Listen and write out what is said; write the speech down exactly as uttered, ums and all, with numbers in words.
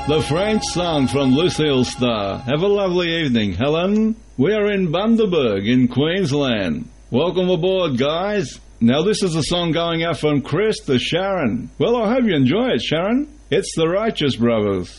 The French song from Lucille Starr. Have a lovely evening, Helen. We are in Bundaberg in Queensland. Welcome aboard, guys. Now this is a song going out from Chris to Sharon. Well, I hope you enjoy it, Sharon. It's the Righteous Brothers.